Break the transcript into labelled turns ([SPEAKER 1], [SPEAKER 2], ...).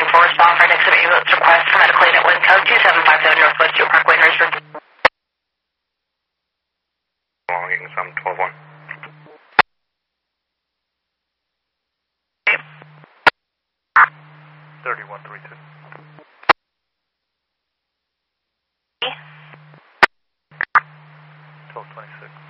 [SPEAKER 1] for response for next ambulance request for medical aid at wind code 2757 Northwest Stewart Parkway, Harrisburg.
[SPEAKER 2] Belonging some 12-1. 3132. 1226.